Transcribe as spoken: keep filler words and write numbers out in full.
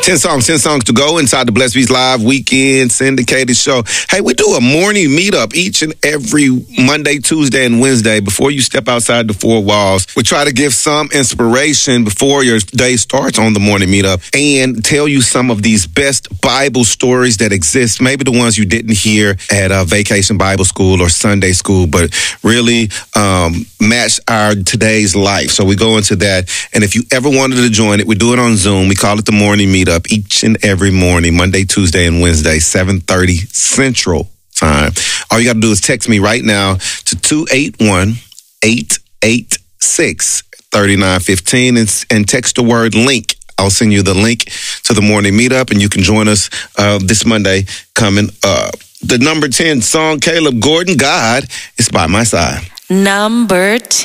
ten songs, ten songs to go inside the Blessed Beats Live Weekend syndicated show. Hey, we do a morning meetup each and every Monday, Tuesday, and Wednesday before you step outside the four walls. We try to give some inspiration before your day starts on the morning meetup and tell you some of these best Bible stories that exist, maybe the ones you didn't hear at a Vacation Bible School or Sunday school, but really um, match our today's life. So we go into that. And if you ever wanted to join it, we do it on Zoom. We call it the morning meetup each and every morning, Monday, Tuesday, and Wednesday, seven thirty Central Time. All you got to do is text me right now to two eight one, eight eight six, three nine one five and, and text the word link. I'll send you the link to the morning meetup, and you can join us uh, this Monday coming up. The number ten song, Caleb Gordon, God is by my side. Number ten.